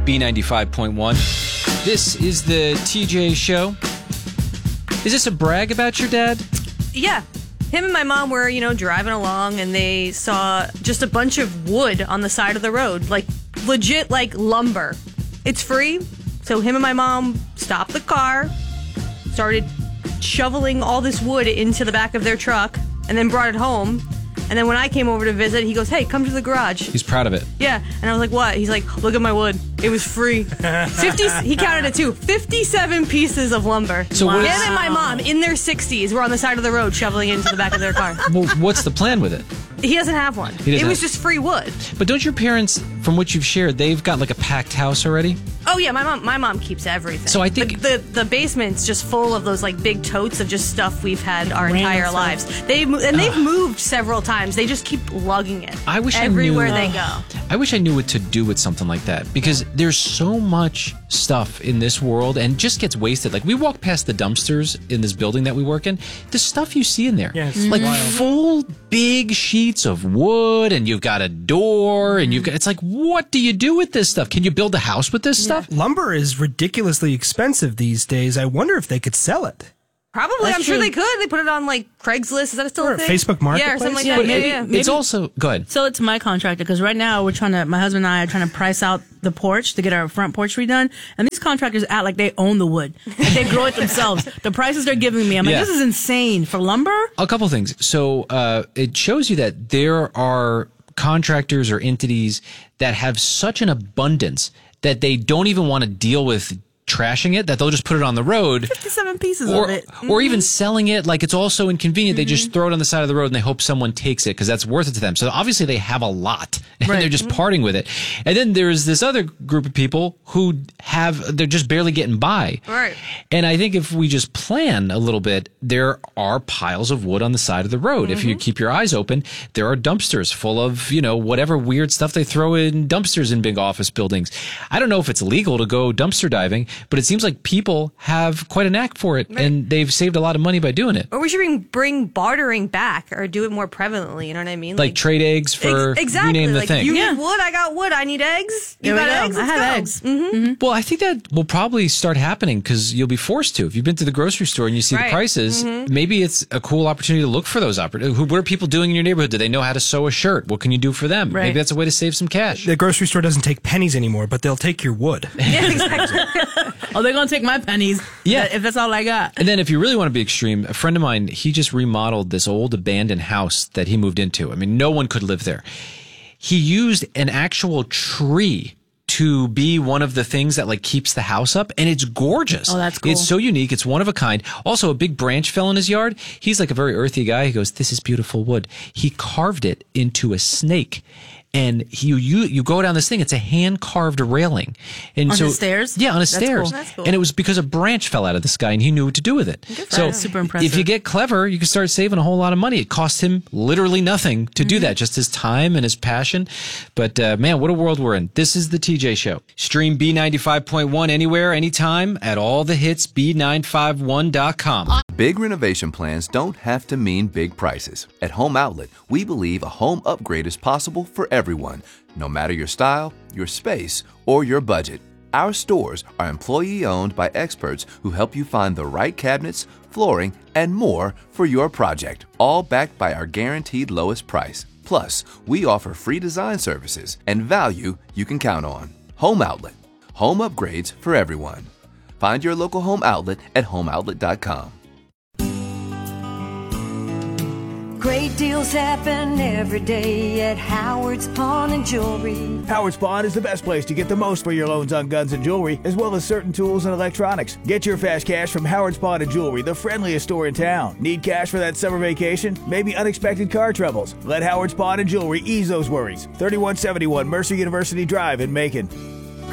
B95.1. This is the TJ Show. Is this a brag about your dad? Yeah. Him and my mom were, driving along, and they saw just a bunch of wood on the side of the road. Like, legit, lumber. It's free. So him and my mom stopped the car, started shoveling all this wood into the back of their truck, and then brought it home. And then when I came over to visit, he goes, "Hey, come to the garage." He's proud of it. Yeah. And I was like, "What?" He's like, "Look at my wood. It was free." 50. He counted it too. 57 pieces of lumber. So what is- Him and my mom, in their 60s, were on the side of the road shoveling into the back of their car. Well, what's the plan with it? He doesn't have one. It was just free wood. But don't your parents, from what you've shared, they've got like a packed house already? Oh yeah, my mom keeps everything. So I think the basement's just full of those big totes of just stuff we've had our entire lives. They've moved several times. They just keep lugging it. I wish everywhere I knew, they go. I wish I knew what to do with something like that, because there's so much stuff in this world and just gets wasted. Like, we walk past the dumpsters in this building that we work in. The stuff you see in there, full big sheets of wood, and you've got a door, and it's like, what do you do with this stuff? Can you build a house with this stuff? Lumber is ridiculously expensive these days. I wonder if they could sell it. Probably. That's I'm sure true. they could. They put it on Craigslist. Is that still a thing? Facebook Marketplace? Yeah, or something like Yeah, that. maybe- Yeah. It's also, go ahead. Sell it to my contractor, because right now my husband and I are trying to price out the porch to get our front porch redone. And these contractors act like they own the wood. Like they grow it themselves. The prices they're giving me, I'm like, Yeah. this is insane. For lumber? A couple things. So it shows you that there are contractors or entities that have such an abundance that they don't even want to deal with trashing it, that they'll just put it on the road. 57 pieces of it. Or even selling it. Like, it's all so inconvenient. They just throw it on the side of the road and they hope someone takes it because that's worth it to them. So obviously they have a lot and they're just parting with it. And then there's this other group of people who they're just barely getting by. Right. And I think if we just plan a little bit, there are piles of wood on the side of the road. If you keep your eyes open, there are dumpsters full of, whatever weird stuff they throw in dumpsters in big office buildings. I don't know if it's legal to go dumpster diving, but it seems like people have quite a knack for it, and they've saved a lot of money by doing it. Or we should bring bartering back, or do it more prevalently. You know what I mean? Like trade eggs for exactly. you name the thing. You need wood, I got wood. I need eggs. You There we got go. eggs. I Let's have go. eggs. Mm-hmm. Well, I think that will probably start happening because you'll be forced to. If you've been to the grocery store and you see the prices, maybe it's a cool opportunity to look for those opportunities. What are people doing in your neighborhood? Do they know how to sew a shirt? What can you do for them? Right. Maybe that's a way to save some cash. The grocery store doesn't take pennies anymore, but they'll take your wood. Yeah, exactly. Oh, they're going to take my pennies. Yeah. If that's all I got. And then if you really want to be extreme, a friend of mine, he just remodeled this old abandoned house that he moved into. I mean, no one could live there. He used an actual tree to be one of the things that keeps the house up, and it's gorgeous. Oh, that's cool. It's so unique. It's one of a kind. Also, a big branch fell in his yard. He's a very earthy guy. He goes, "This is beautiful wood." He carved it into a snake. And you go down this thing. It's a hand carved railing, and On so his stairs? Yeah, on his That's stairs. cool. That's cool. And it was because a branch fell out of the sky, and he knew what to do with it. So That's super impressive. if you get clever, you can start saving a whole lot of money. It cost him literally nothing to do that, just his time and his passion. But man, what a world we're in. This is the TJ Show. Stream B95.1 anywhere, anytime at allthehits.b951.com. Big renovation plans don't have to mean big prices. At Home Outlet, we believe a home upgrade is possible for everyone, no matter your style, your space, or your budget. Our stores are employee-owned by experts who help you find the right cabinets, flooring, and more for your project, all backed by our guaranteed lowest price. Plus, we offer free design services and value you can count on. Home Outlet. Home upgrades for everyone. Find your local Home Outlet at homeoutlet.com. Great deals happen every day at Howard's Pawn and Jewelry. Howard's Pawn is the best place to get the most for your loans on guns and jewelry, as well as certain tools and electronics. Get your fast cash from Howard's Pawn and Jewelry, the friendliest store in town. Need cash for that summer vacation? Maybe unexpected car troubles? Let Howard's Pawn and Jewelry ease those worries. 3171 Mercer University Drive in Macon.